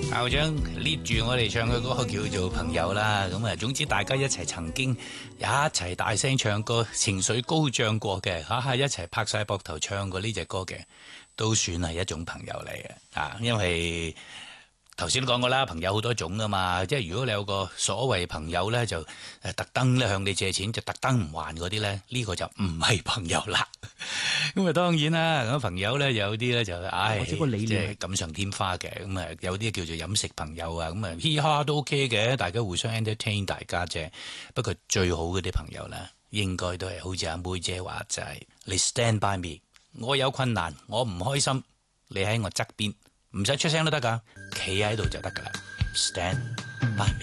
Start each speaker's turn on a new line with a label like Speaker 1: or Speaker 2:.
Speaker 1: 校長 lead 住我哋唱嘅歌叫做朋友啦，咁啊，總之大家一齊曾經一齊大聲唱歌，情緒高漲過嘅，一齊拍晒膊頭唱過呢隻歌嘅，都算係一種朋友嚟嘅啊！因為頭先都講過啦，朋友好多種噶嘛，即係如果你有個所謂朋友咧，就特登咧向你借錢，就特登唔還嗰啲咧，呢個就唔係朋友啦。咁啊，當然啦，咁朋友咧有啲咧就即係錦上添花嘅，咁啊有啲叫做飲食朋友啊，咁啊嘻哈都 OK 嘅，大家互相 entertain 大家啫。不過最好嗰啲朋友咧，應該都係好似阿妹姐話就係你 stand by me， 我有困難，我唔開心，你喺我側邊。唔使出聲都得噶，企喺度就得噶啦。Stand by me。